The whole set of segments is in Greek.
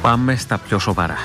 Πάμε στα πιο σοβαρά.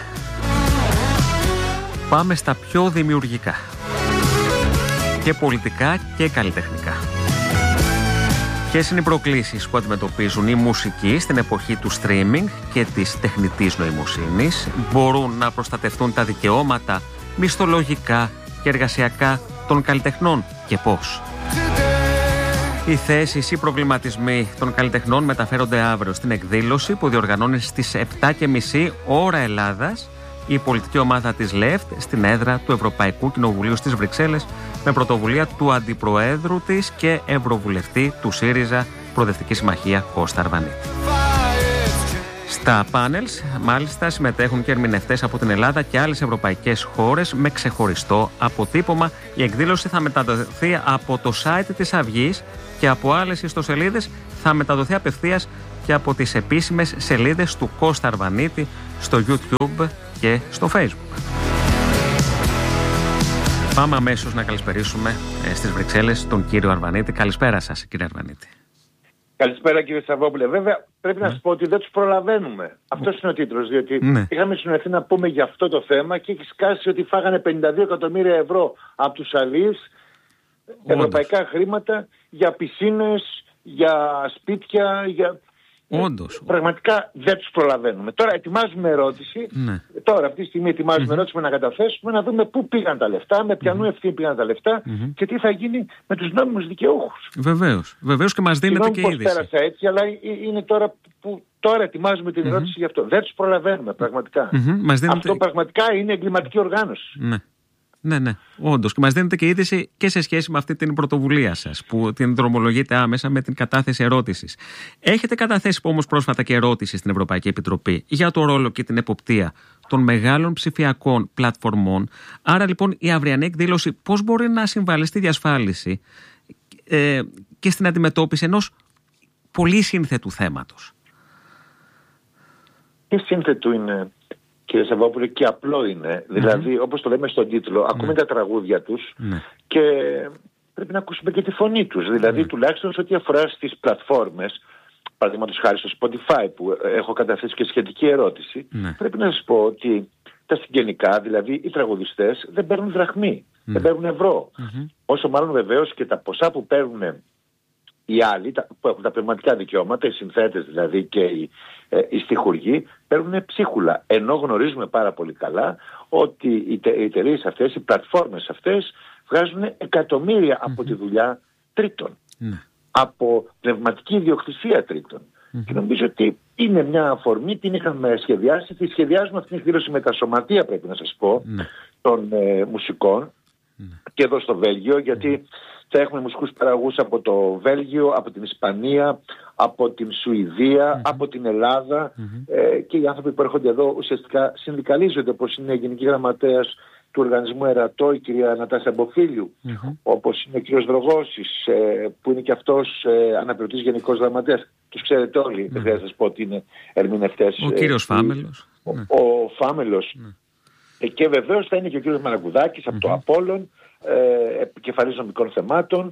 Πάμε στα πιο δημιουργικά. Και πολιτικά και καλλιτεχνικά. Ποιες είναι οι προκλήσεις που αντιμετωπίζουν οι μουσικοί στην εποχή του streaming και της τεχνητής νοημοσύνης? Μπορούν να προστατευτούν τα δικαιώματα μισθολογικά και εργασιακά των καλλιτεχνών και πώς? Οι θέσεις, οι προβληματισμοί των καλλιτεχνών μεταφέρονται αύριο στην εκδήλωση που διοργανώνει στις 7:30 ώρα Ελλάδας η πολιτική ομάδα της ΛΕΦΤ στην έδρα του Ευρωπαϊκού Κοινοβουλίου στις Βρυξέλλες, με πρωτοβουλία του Αντιπροέδρου της και Ευρωβουλευτή του ΣΥΡΙΖΑ Προοδευτική Συμμαχία Κώστα Αρβανίτη. Στα πάνελς μάλιστα συμμετέχουν και ερμηνευτές από την Ελλάδα και άλλες ευρωπαϊκές χώρες με ξεχωριστό αποτύπωμα. Η εκδήλωση θα μεταδοθεί από το site της Αυγής και από άλλες ιστοσελίδες, θα μεταδοθεί απευθείας και από τις επίσημες σελίδες του Κώστα Αρβανίτη στο YouTube και στο Facebook. Πάμε αμέσως να καλησπερίσουμε στις Βρυξέλλες τον κύριο Αρβανίτη. Καλησπέρα σας, κύριε Αρβανίτη. Καλησπέρα, κύριε Σαββόπουλε. Βέβαια, πρέπει να σας πω ότι δεν τους προλαβαίνουμε. Αυτός είναι ο τίτλος, διότι είχαμε συνοηθεί να πούμε για αυτό το θέμα και έχει σκάσει ότι φάγανε 52 εκατομμύρια ευρώ από τους αλείς, ευρωπαϊκά χρήματα, για πισίνες, για σπίτια, για... Όντως. Πραγματικά δεν τους προλαβαίνουμε. Τώρα ετοιμάζουμε ερώτηση. Τώρα αυτή τη στιγμή ετοιμάζουμε ερώτηση να καταθέσουμε, να δούμε πού πήγαν τα λεφτά, με ποιανού ευθύνη πήγαν τα λεφτά και τι θα γίνει με τους νόμιμους δικαιούχους. Βεβαίως και μας δίνεται και είδηση. Πέρασα έτσι, αλλά είναι τώρα που τώρα ετοιμάζουμε την ερώτηση γι' αυτό. Δεν τους προλαβαίνουμε πραγματικά. Αυτό πραγματικά είναι εγκληματική οργάνωση. Ναι, όντως. Και μας δίνετε και είδηση και σε σχέση με αυτή την πρωτοβουλία σας, που την δρομολογείτε άμεσα με την κατάθεση ερώτησης. Έχετε καταθέσει όμως πρόσφατα και ερώτηση στην Ευρωπαϊκή Επιτροπή για το ρόλο και την εποπτεία των μεγάλων ψηφιακών πλατφορμών. Άρα λοιπόν η αυριανή εκδήλωση πώς μπορεί να συμβάλλει στη διασφάλιση και στην αντιμετώπιση ενός πολύ σύνθετου θέματος? Τι σύνθετο είναι, κύριε Σαββόπουλε, και απλό είναι. Δηλαδή, όπως το λέμε στον τίτλο, ακούμε τα τραγούδια τους και πρέπει να ακούσουμε και τη φωνή τους. Δηλαδή, τουλάχιστον σε ό,τι αφορά στις πλατφόρμες, παραδείγματος χάρη στο Spotify, που έχω καταθέσει και σχετική ερώτηση, πρέπει να σας πω ότι τα συγγενικά, δηλαδή οι τραγουδιστές, δεν παίρνουν δραχμή, δεν παίρνουν ευρώ. Όσο μάλλον βεβαίως και τα ποσά που παίρνουν οι άλλοι που έχουν τα πνευματικά δικαιώματα, οι συνθέτες δηλαδή και οι στιχουργοί, παίρνουν ψίχουλα. Ενώ γνωρίζουμε πάρα πολύ καλά ότι οι εταιρείες αυτές, οι πλατφόρμες αυτές, βγάζουν εκατομμύρια από τη δουλειά τρίτων. Από πνευματική ιδιοκτησία τρίτων. Και νομίζω ότι είναι μια αφορμή, την είχαμε σχεδιάσει, τη σχεδιάζουμε αυτή την εκδήλωση με τα σωματεία, πρέπει να σας πω, των μουσικών και εδώ στο Βέλγιο, γιατί θα έχουμε μουσικούς παραγωγούς από το Βέλγιο, από την Ισπανία, από την Σουηδία, από την Ελλάδα και οι άνθρωποι που έρχονται εδώ ουσιαστικά συνδικαλίζονται, όπως είναι η Γενική Γραμματέας του Οργανισμού Ερατό, η κυρία Νατάσια Μποφίλιου, όπως είναι ο κύριος Δρογώσης, που είναι και αυτός αναπληρωτής Γενικός Γραμματέας. Τους ξέρετε όλοι, δεν χρειάζεται να σας πω ότι είναι ερμηνευτές. Ο κύριος Φάμελος. Ο Φάμελος. Και βεβαίως θα είναι και ο κύριος Μαραγκουδάκης από το Απόλλων, επικεφαλής νομικών θεμάτων.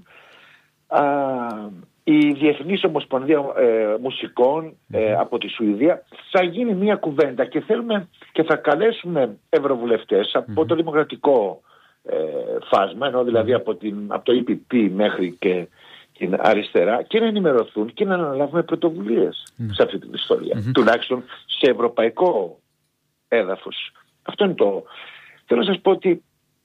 Η Διεθνής Ομοσπονδία Μουσικών από τη Σουηδία. Θα γίνει μια κουβέντα και θέλουμε και θα καλέσουμε ευρωβουλευτές από το δημοκρατικό φάσμα, ενώ δηλαδή από το EPP μέχρι και την αριστερά, και να ενημερωθούν και να αναλάβουμε πρωτοβουλίες σε αυτή την ιστορία. Τουλάχιστον σε ευρωπαϊκό έδαφος. Αυτό είναι το... Θέλω να σας πω ότι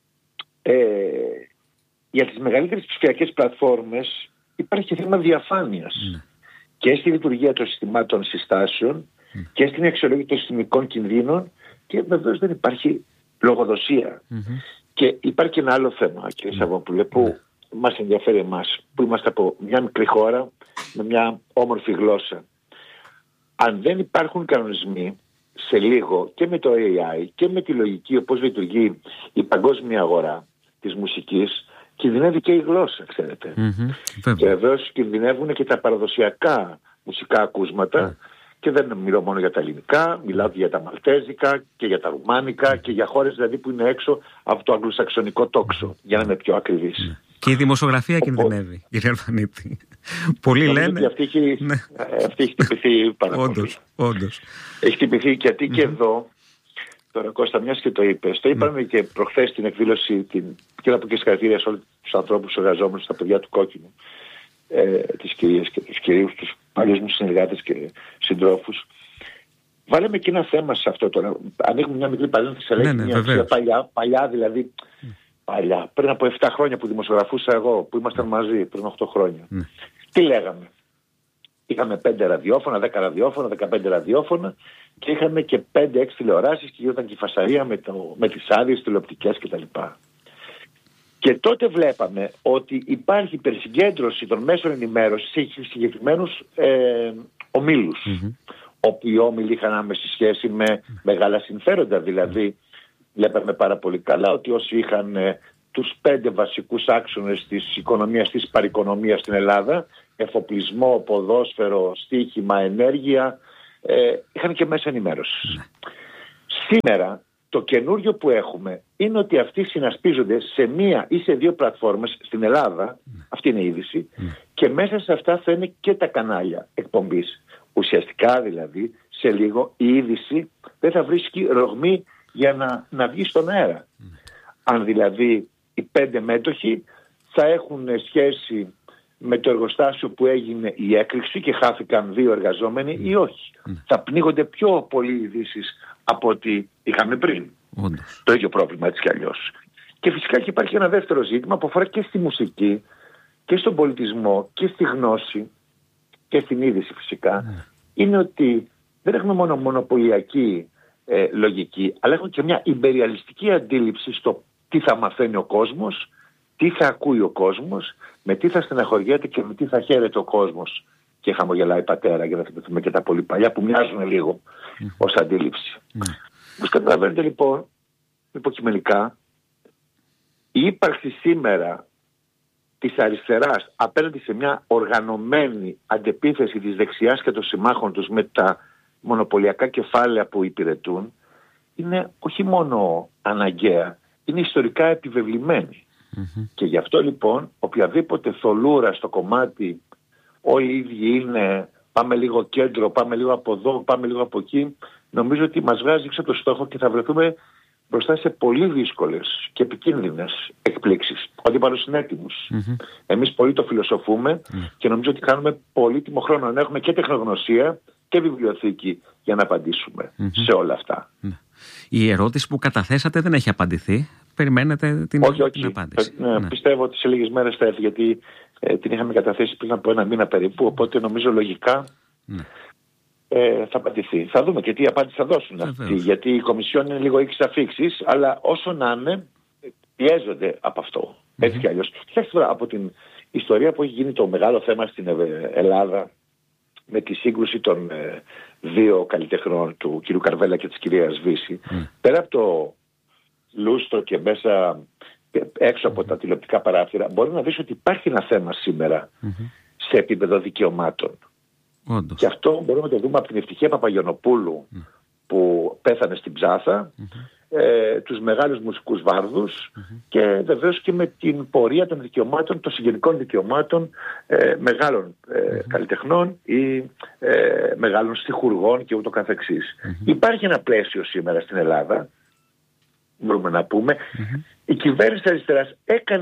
για τις μεγαλύτερες ψηφιακές πλατφόρμες υπάρχει θέμα διαφάνειας και στη λειτουργία των συστημάτων συστάσεων και στην αξιολόγηση των συστημικών κινδύνων, και βεβαίως δεν υπάρχει λογοδοσία. Και υπάρχει και ένα άλλο θέμα, κύριε Σαββόπουλε, που μας ενδιαφέρει εμάς, που είμαστε από μια μικρή χώρα με μια όμορφη γλώσσα. Αν δεν υπάρχουν κανονισμοί σε λίγο και με το AI και με τη λογική όπως λειτουργεί η παγκόσμια αγορά της μουσικής, κινδυνεύει και η γλώσσα, ξέρετε. Και βεβαίως κινδυνεύουν και τα παραδοσιακά μουσικά ακούσματα, και δεν μιλώ μόνο για τα ελληνικά, μιλάω και για τα μαλτέζικα και για τα ρουμάνικα και για χώρες δηλαδή που είναι έξω από το αγγλοσαξονικό τόξο, για να είμαι πιο ακριβής. Και η δημοσιογραφία κινδυνεύει, κύριε Αρβανίτη. Πολλοί λένε. Αυτή έχει χτυπηθεί πάρα πολύ. Όντως. Έχει χτυπηθεί γιατί και εδώ. Τώρα, Κώστα, μιας και το είπες. Το είπαμε και προχθές στην εκδήλωση. Και να πω και συγχαρητήρια σε όλους τους ανθρώπους εργαζόμενους, στα παιδιά του Κόκκινου, τις κυρίες και τους κυρίους, τους παλιούς μου συνεργάτες και συντρόφους. Βάλαμε και ένα θέμα σε αυτό τώρα. Ανοίγουμε μια μικρή παρένθεση. Παλιά δηλαδή. Παλιά, πριν από 7 χρόνια που δημοσιογραφούσα εγώ, που ήμασταν μαζί, πριν 8 χρόνια. Τι λέγαμε? Είχαμε 5 ραδιόφωνα, 10 ραδιόφωνα, 15 ραδιόφωνα και είχαμε και 5-6 τηλεοράσεις και γινόταν και η φασαρία με τις άδειες τηλεοπτικές κτλ. Και τότε βλέπαμε ότι υπάρχει υπερσυγκέντρωση των μέσων ενημέρωσης σε συγκεκριμένους ομίλους. Όπου οι όμιλοι είχαν άμεση σχέση με μεγάλα συμφέροντα. Δηλαδή, βλέπαμε πάρα πολύ καλά ότι όσοι είχαν τους 5 βασικούς άξονες της οικονομίας, της παροικονομίας στην Ελλάδα, εφοπλισμό, ποδόσφαιρο, στοίχημα, ενέργεια, είχαν και μέσα ενημέρωσης. Σήμερα το καινούριο που έχουμε είναι ότι αυτοί συνασπίζονται σε 1 ή σε 2 πλατφόρμες στην Ελλάδα, αυτή είναι η είδηση, και μέσα σε αυτά θα είναι και τα κανάλια εκπομπής. Ουσιαστικά δηλαδή σε λίγο η είδηση δεν θα βρίσκει ρογμή για να βγει στον αέρα. Αν δηλαδή οι 5 μέτοχοι θα έχουν σχέση με το εργοστάσιο που έγινε η έκρηξη και χάθηκαν 2 εργαζόμενοι ή όχι. Θα πνίγονται πιο πολλοί ειδήσεις από ό,τι είχαμε πριν. Το ίδιο πρόβλημα έτσι κι αλλιώς. Και φυσικά και υπάρχει ένα δεύτερο ζήτημα που αφορά και στη μουσική και στον πολιτισμό και στη γνώση και στην είδηση φυσικά. Είναι ότι δεν έχουμε μόνο μονοπωλιακή λογική, αλλά έχουμε και μια ιμπεριαλιστική αντίληψη στο τι θα μαθαίνει ο κόσμος, τι θα ακούει ο κόσμος, με τι θα στεναχωριέται και με τι θα χαίρεται ο κόσμος και χαμογελάει πατέρα, για να θυμηθούμε και τα πολύ παλιά που μοιάζουν λίγο ως αντίληψη. Όπως καταλαβαίνετε λοιπόν, υποκειμενικά, η ύπαρξη σήμερα της αριστεράς απέναντι σε μια οργανωμένη αντεπίθεση της δεξιάς και των συμμάχων τους με τα μονοπωλιακά κεφάλαια που υπηρετούν είναι όχι μόνο αναγκαία, είναι ιστορικά επιβεβλημένη. Και γι' αυτό λοιπόν οποιαδήποτε θολούρα στο κομμάτι όλοι οι ίδιοι είναι πάμε λίγο κέντρο, πάμε λίγο από εδώ, πάμε λίγο από εκεί, νομίζω ότι μας βγάζει έξω το στόχο και θα βρεθούμε μπροστά σε πολύ δύσκολες και επικίνδυνες εκπλήξεις. Ο αντίπαλος είναι έτοιμος. Εμείς πολύ το φιλοσοφούμε και νομίζω ότι κάνουμε πολύτιμο χρόνο να έχουμε και τεχνογνωσία και βιβλιοθήκη για να απαντήσουμε σε όλα αυτά. Η ερώτηση που καταθέσατε δεν έχει απαντηθεί. Περιμένετε την απάντηση. Πιστεύω ότι σε λίγες μέρες θα έρθει, γιατί την είχαμε καταθέσει πριν από 1 μήνα περίπου, οπότε νομίζω λογικά θα απαντηθεί. Θα δούμε και τι απάντηση θα δώσουν αυτοί, γιατί η Κομισιόν είναι λίγο οίκης αφήξης, αλλά όσο να είναι πιέζονται από αυτό. Έτσι κι αλλιώς. Κοιτάξτε τώρα, από την ιστορία που έχει γίνει το μεγάλο θέμα στην Ελλάδα με τη σύγκρουση των 2 καλλιτεχνών, του κ. Καρβέλα και της κυρίας Βύση, πέρα από το λούστρο και μέσα έξω από τα τηλεοπτικά παράθυρα, μπορεί να δεις ότι υπάρχει ένα θέμα σήμερα σε επίπεδο δικαιωμάτων. Και αυτό μπορούμε να το δούμε από την Ευτυχία Παπαγιονοπούλου που πέθανε στην Ψάθα, τους μεγάλους μουσικούς βάρδους και βεβαίως και με την πορεία των δικαιωμάτων, των συγγενικών δικαιωμάτων μεγάλων καλλιτεχνών ή μεγάλων στιχουργών και ούτω καθεξής. Υπάρχει ένα πλαίσιο σήμερα στην Ελλάδα, μπορούμε να πούμε. Η κυβέρνηση αριστεράς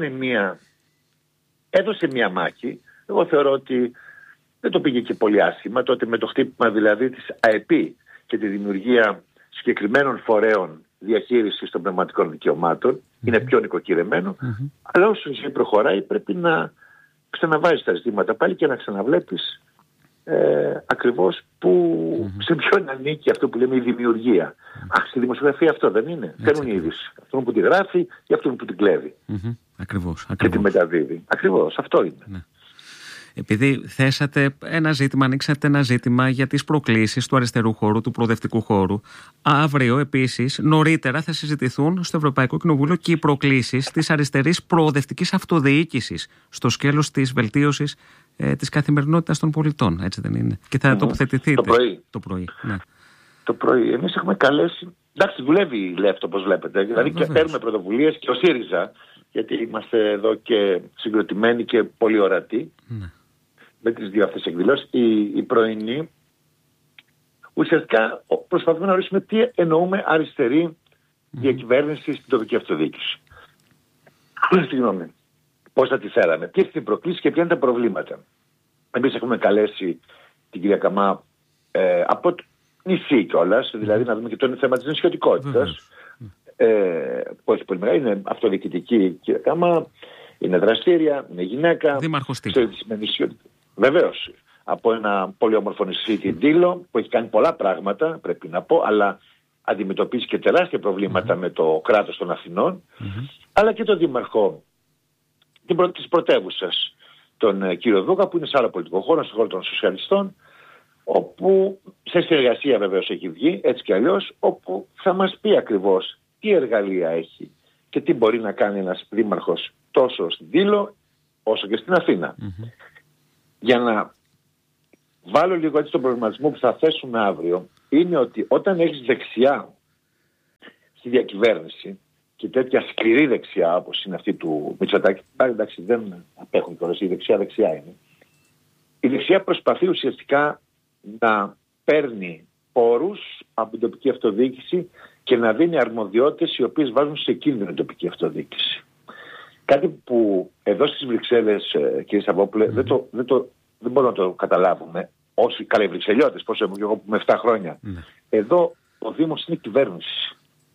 έδωσε μια μάχη. Εγώ θεωρώ ότι δεν το πήγε και πολύ άσχημα τότε με το χτύπημα δηλαδή της ΑΕΠ και τη δημιουργία συγκεκριμένων φορέων διαχείρισης των πνευματικών δικαιωμάτων. Είναι πιο νοικοκυρεμένο, αλλά όσο η προχωράει πρέπει να ξαναβάζεις τα ζητήματα πάλι και να ξαναβλέπεις ακριβώς που σε ποιον ανήκει αυτό που λέμε η δημιουργία. Στη δημοσιογραφία αυτό δεν είναι. Θέλουν η είδηση. Αυτόν που τη γράφει ή αυτόν που την κλέβει. Ακριβώς. Και τη μεταδίδει. Ακριβώς αυτό είναι. Επειδή θέσατε ένα ζήτημα, ανοίξατε ένα ζήτημα για τις προκλήσεις του αριστερού χώρου, του προοδευτικού χώρου. Αύριο επίσης, νωρίτερα θα συζητηθούν στο Ευρωπαϊκό Κοινοβούλιο και οι προκλήσεις της αριστερής προοδευτικής αυτοδιοίκησης στο σκέλος της βελτίωσης της καθημερινότητας των πολιτών. Έτσι δεν είναι? Και θα τοποθετηθείτε το πρωί. Το πρωί. Εμείς έχουμε καλέσει. Εντάξει, δουλεύει η ΛΕΦΤ όπως βλέπετε. Δηλαδή και παίρνουμε πρωτοβουλίες και ο ΣΥΡΙΖΑ γιατί είμαστε εδώ και συγκροτημένοι και πολύ ορατοί με τις δύο αυτές εκδηλώσεις. Η πρωινή, ουσιαστικά προσπαθούμε να ορίσουμε τι εννοούμε αριστερή διακυβέρνηση στην τοπική αυτοδιοίκηση. Συγγνώμη. Πώς θα τη φέραμε, ποιες είναι οι προκλήσεις και ποια είναι τα προβλήματα. Εμείς έχουμε καλέσει την κυρία Καμά από το νησί κιόλας, δηλαδή να δούμε και το θέμα της νησιωτικότητας. Όχι πολύ μεγάλη, είναι αυτοδιοικητική η κυρία Καμά, είναι δραστήρια, είναι γυναίκα. Δήμαρχος τι. Βεβαίως, από ένα πολύ όμορφο νησί, την Τήλο, που έχει κάνει πολλά πράγματα, πρέπει να πω, αλλά αντιμετωπίζει και τεράστια προβλήματα με το κράτος των Αθηνών, αλλά και τον δήμαρχο της πρωτεύουσας, τον κύριο Δούκα, που είναι σε άλλο πολιτικό χώρο, στον χώρο των σοσιαλιστών, όπου σε συνεργασία βεβαίως έχει βγει, έτσι κι αλλιώς, όπου θα μας πει ακριβώς τι εργαλεία έχει και τι μπορεί να κάνει ένας δήμαρχος τόσο στην Τήλο όσο και στην Αθήνα. Για να βάλω λίγο έτσι τον προβληματισμό που θα θέσουμε αύριο, είναι ότι όταν έχεις δεξιά στη διακυβέρνηση και τέτοια σκληρή δεξιά όπως είναι αυτή του Μητσοτάκη, εντάξει δεν απέχουν κιόλας, η δεξιά είναι. Η δεξιά προσπαθεί ουσιαστικά να παίρνει πόρους από την τοπική αυτοδιοίκηση και να δίνει αρμοδιότητες οι οποίες βάζουν σε κίνδυνο την τοπική αυτοδιοίκηση. Κάτι που εδώ στις Βρυξέλλες, κύριε Σαββόπουλε, δεν μπορούμε να το καταλάβουμε. Όσοι καλά οι Βρυξελιώτες, πώς ήμουν και εγώ που είμαι 7 χρόνια. Εδώ ο Δήμος είναι κυβέρνηση.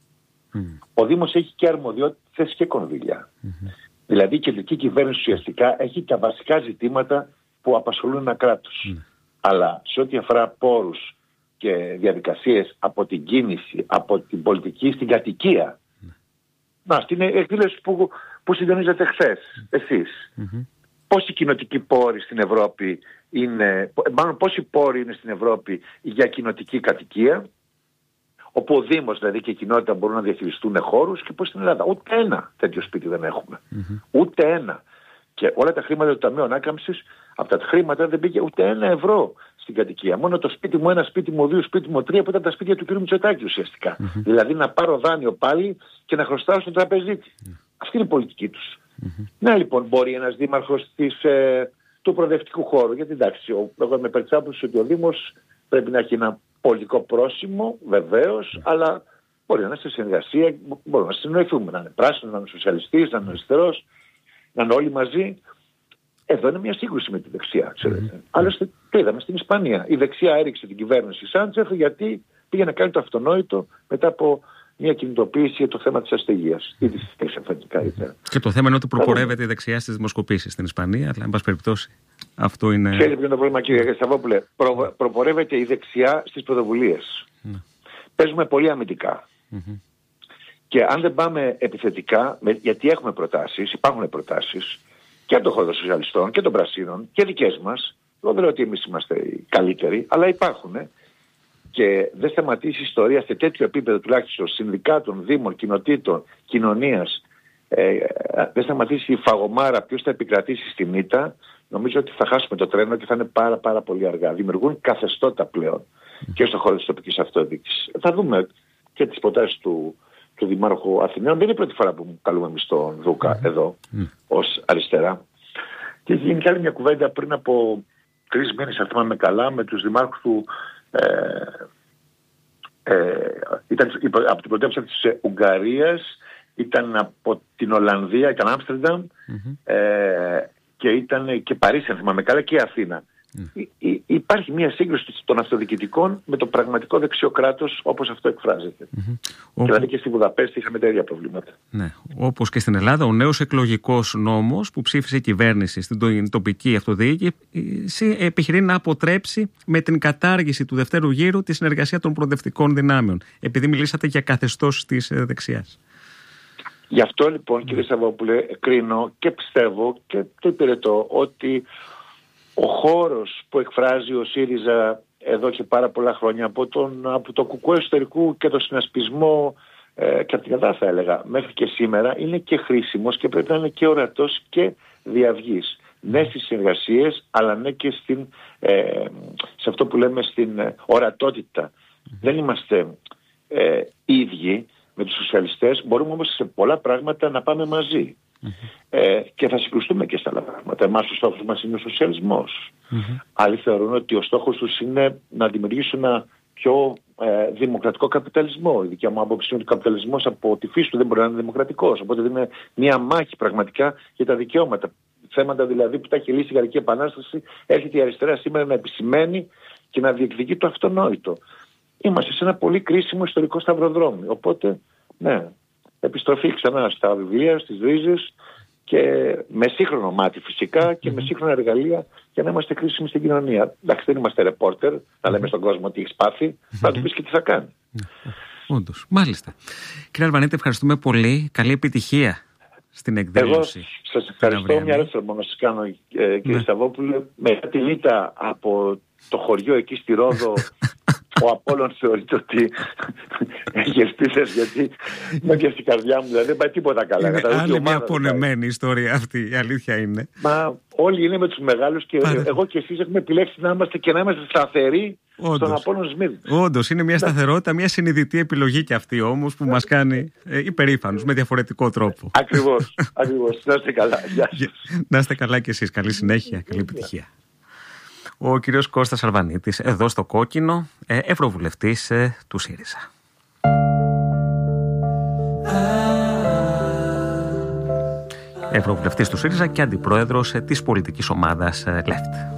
Ο Δήμος έχει και αρμοδιότητες και κονδύλια. Δηλαδή η κεντρική κυβέρνηση ουσιαστικά έχει τα βασικά ζητήματα που απασχολούν ένα κράτος. Αλλά σε ό,τι αφορά πόρους και διαδικασίες από την κίνηση, από την πολιτική στην κατοικία. Αυτή είναι η εκδήλωση που συντονίζετε χθες εσείς. Πόσοι κοινοτικοί πόροι στην Ευρώπη είναι, μάλλον πόσοι πόροι είναι στην Ευρώπη για κοινοτική κατοικία, όπου ο Δήμος δηλαδή και η κοινότητα μπορούν να διαχειριστούν χώρους, και πώς στην Ελλάδα. Ούτε ένα τέτοιο σπίτι δεν έχουμε. Ούτε ένα. Και όλα τα χρήματα του Ταμείου Ανάκαμψης, από τα χρήματα δεν πήγε ούτε €1 στην κατοικία. Μόνο το σπίτι μου 1, σπίτι μου 2, σπίτι μου 3, που ήταν τα σπίτια του κ. Μητσοτάκη ουσιαστικά. Δηλαδή να πάρω δάνειο πάλι και να χρωστάω στον τραπεζίτη. Αυτή είναι η πολιτική τους. Ναι, λοιπόν, μπορεί ένας δήμαρχος του προοδευτικού χώρου, γιατί εντάξει, εγώ είμαι περτσάπους ότι ο Δήμος πρέπει να έχει ένα πολιτικό πρόσημο, βεβαίως, αλλά μπορεί να είναι σε συνεργασία, μπορούμε να συνοηθούμε, να είναι πράσινος, να είναι σοσιαλιστής, να είναι αριστερός, να είναι όλοι μαζί. Εδώ είναι μια σύγκρουση με τη δεξιά, ξέρετε. Άλλωστε, το είδαμε στην Ισπανία. Η δεξιά έριξε την κυβέρνηση Σάντσεφ γιατί πήγε να κάνει το αυτονόητο μετά από μια κινητοποίηση για το θέμα της αστεγίας. Και το θέμα είναι ότι προπορεύεται η δεξιά στις δημοσκοπήσεις στην Ισπανία, αλλά εν πάση περιπτώσει αυτό είναι. Ξέρετε ποιο είναι το πρόβλημα, κύριε Σταβόπουλε? Προπορεύεται η δεξιά στις πρωτοβουλίες. Παίζουμε πολύ αμυντικά. Και αν δεν πάμε επιθετικά, γιατί έχουμε προτάσεις, υπάρχουν προτάσεις και από το χώρο των σοσιαλιστών και των πρασίνων και δικές μας. Εγώ δεν λέω ότι εμείς είμαστε οι καλύτεροι, αλλά υπάρχουν. Και δεν σταματήσει η ιστορία σε τέτοιο επίπεδο τουλάχιστον συνδικάτων, δήμων, κοινοτήτων, κοινωνίας. Δεν σταματήσει η φαγωμάρα, ποιος θα επικρατήσει στη μύτα. Νομίζω ότι θα χάσουμε το τρένο και θα είναι πάρα πολύ αργά. Δημιουργούν καθεστώτα πλέον και στον χώρο της τοπικής αυτοδιοίκησης. Θα δούμε και τις προτάσεις του Δημάρχου Αθηναίων. Δεν είναι η πρώτη φορά που καλούμε εμείς τον Δούκα εδώ ως αριστερά. Και έχει γίνει και άλλη μια κουβέντα πριν από 3 μήνες, αν θυμάμαι καλά, με τους δημάρχους του. Ήταν από την πρωτεύουσα της Ουγγαρίας, ήταν από την Ολλανδία, ήταν Άμστερνταμ και ήταν και Παρίσι, αν θυμάμαι καλά, και Αθήνα. Υπάρχει μια σύγκρουση των αυτοδιοικητικών με το πραγματικό δεξιό κράτος, όπως αυτό εκφράζεται. Δηλαδή και στη Βουδαπέστη είχαμε τα ίδια προβλήματα. Ναι. Όπως και στην Ελλάδα, ο νέος εκλογικός νόμος που ψήφισε η κυβέρνηση στην τοπική αυτοδιοίκηση επιχειρεί να αποτρέψει με την κατάργηση του δευτέρου γύρου τη συνεργασία των προοδευτικών δυνάμεων. Επειδή μιλήσατε για καθεστώς της δεξιάς. Γι' αυτό λοιπόν, κύριε Σαββόπουλε, κρίνω και πιστεύω και το υπηρετώ ότι ο χώρος που εκφράζει ο ΣΥΡΙΖΑ εδώ και πάρα πολλά χρόνια από το κουκουέ εσωτερικού και το συνασπισμό και από την κατά θα έλεγα μέχρι και σήμερα είναι και χρήσιμος και πρέπει να είναι και ορατός και διαυγής. Ναι στις συνεργασίες, αλλά ναι και σε αυτό που λέμε στην ορατότητα. Δεν είμαστε ίδιοι με τους σοσιαλιστές, μπορούμε όμως σε πολλά πράγματα να πάμε μαζί. και θα συγκρουστούμε και στα άλλα πράγματα. Εμάς ο στόχος μας είναι ο σοσιαλισμός. Άλλοι θεωρούν ότι ο στόχος τους είναι να δημιουργήσουν ένα πιο δημοκρατικό καπιταλισμό. Η δικιά μου άποψη είναι ότι ο καπιταλισμός από τη φύση του δεν μπορεί να είναι δημοκρατικός. Οπότε είναι μια μάχη πραγματικά για τα δικαιώματα. Θέματα δηλαδή που τα έχει λύσει η Γαλλική Επανάσταση, έρχεται η αριστερά σήμερα να επισημαίνει και να διεκδικεί το αυτονόητο. Είμαστε σε ένα πολύ κρίσιμο ιστορικό σταυροδρόμι. Οπότε, ναι, επιστροφή ξανά στα βιβλία, στις ρίζες και με σύγχρονο μάτι φυσικά και με σύγχρονα εργαλεία για να είμαστε κρίσιμοι στην κοινωνία. Εντάξει, δεν είμαστε ρεπόρτερ, να λέμε στον κόσμο τι έχει πάθει, θα του πει και τι θα κάνει. Όντως, μάλιστα. Κύριε Αλβανίτη, ευχαριστούμε πολύ. Καλή επιτυχία στην εκδήλωση. Εγώ σας ευχαριστώ. Μια ερώτηση μόνο να σας κάνω, κύριε Σταβόπουλε. Μετά την ήττα από το χωριό εκεί στη Ρόδο, ο Απόλλων θεωρείται ότι έχει ελπίδες, γιατί με και στην καρδιά μου δηλαδή δεν πάει τίποτα καλά. Είναι άλλη μια πονεμένη ιστορία αυτή, η αλήθεια είναι. Μα όλοι είναι με τους μεγάλους και εγώ και εσείς έχουμε επιλέξει να είμαστε και να είμαστε σταθεροί στον Απόλλων Σμύρνη. Όντως, είναι μια σταθερότητα, μια συνειδητή επιλογή και αυτή όμως που μας κάνει υπερήφανους με διαφορετικό τρόπο. Ακριβώς. Να είστε καλά. Να είστε καλά κι εσείς. Καλή συνέχεια, καλή επιτυχία. Ο κύριος Κώστας Αλβανίτης, εδώ στο Κόκκινο, ευρωβουλευτής του ΣΥΡΙΖΑ. Ευρωβουλευτής του ΣΥΡΙΖΑ και αντιπρόεδρος της πολιτικής ομάδας Left.